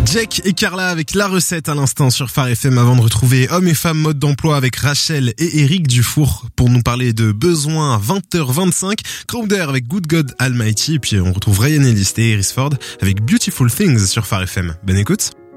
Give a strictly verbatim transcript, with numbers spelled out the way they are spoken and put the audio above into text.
Jack et Carla avec la recette à l'instant sur Phare F M avant de retrouver Hommes et Femmes mode d'emploi avec Rachel et Eric Dufour pour nous parler de besoins à vingt heures vingt-cinq. Crowder avec Good God Almighty et puis on retrouve Ryan Ellis et Iris Ford avec Beautiful Things sur Phare F M. Bonne écoute.